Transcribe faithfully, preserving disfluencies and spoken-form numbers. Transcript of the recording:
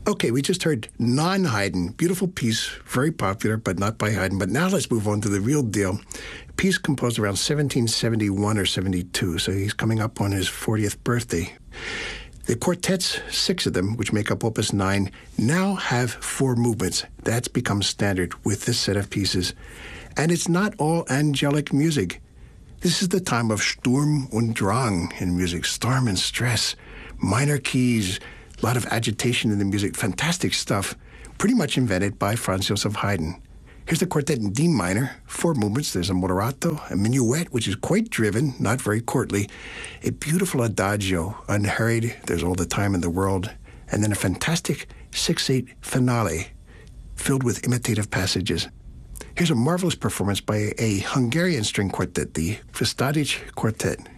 Okay, we just heard Non-Haydn. Beautiful piece, very popular, but not by Haydn. But now let's move on to the real deal. A piece composed around seventeen seventy-one or seventy-two, so he's coming up on his fortieth birthday. The quartets, six of them, which make up Opus nine, now have four movements. That's become standard with this set of pieces. And it's not all angelic music. This is the time of Sturm und Drang in music, storm and stress, minor keys, a lot of agitation in the music, fantastic stuff, pretty much invented by Franz Joseph Haydn. Here's the quartet in D minor, four movements. There's a moderato, a minuet, which is quite driven, not very courtly, a beautiful adagio, unhurried, there's all the time in the world, and then a fantastic six eight finale filled with imitative passages. Here's a marvelous performance by a Hungarian string quartet, the Vestadic Quartet.